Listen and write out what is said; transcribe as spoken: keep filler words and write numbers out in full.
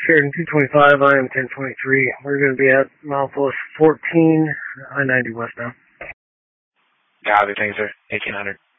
Sheridan two twenty-five, I am ten twenty-three. We're going to be at Milepost fourteen, I ninety westbound. Copy, thanks, sir. eighteen hundred.